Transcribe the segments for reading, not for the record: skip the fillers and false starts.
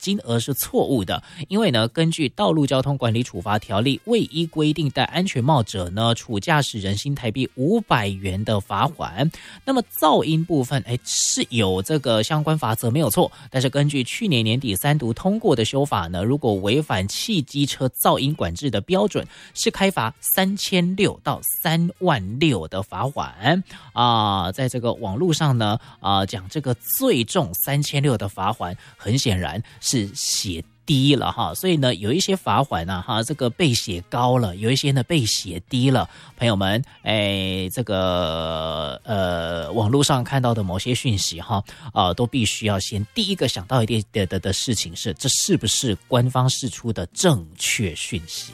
金额是错误的，因为呢，根据《道路交通管理处罚条例》，未依规定戴安全帽者呢，处驾驶人新台币500元的罚款。那么噪音部分，是有这个相关罚则没有错，但是根据去年年底3读通过的修法呢，如果违反汽机车噪音管制的标准，是开罚3600到36000的罚款在这个网络上呢讲这个最重3600的罚款，很显然是写低了哈，所以呢，有一些罚款这个被写高了，有一些呢被写低了。朋友们，这个网络上看到的某些讯息都必须要先第一个想到一点的事情是，这是不是官方释出的正确讯息？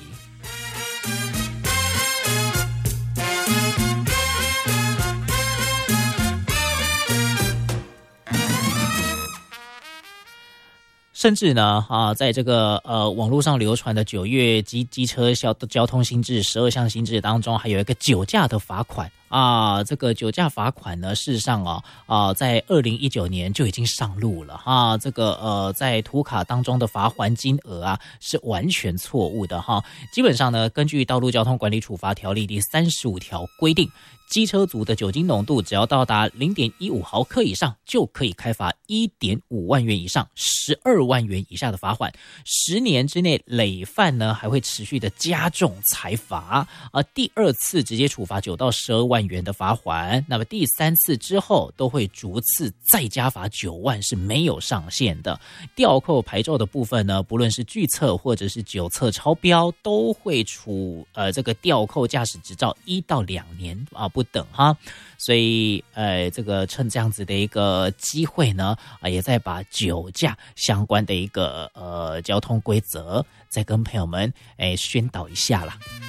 甚至呢在这个网络上流传的9月机车交通新制12项新制当中，还有一个酒驾的罚款这个酒驾罚款呢，事实上在2019年就已经上路了这个在图卡当中的罚锾金额是完全错误的基本上呢，根据《道路交通管理处罚条例》第35条规定，机车族的酒精浓度只要到达 0.15 毫克以上，就可以开罚 1.5 万元以上12万元以下的罚款，10年之内累犯呢还会持续的加重裁罚第2次直接处罚9到12万元的罚款，那么第3次之后都会逐次再加罚9万，是没有上限的。吊扣牌照的部分呢，不论是拒测或者是酒测超标，都会处这个吊扣驾驶执照1到2年不等所以这个趁这样子的一个机会呢也再把酒驾相关的一个交通规则再跟朋友们宣导一下啦。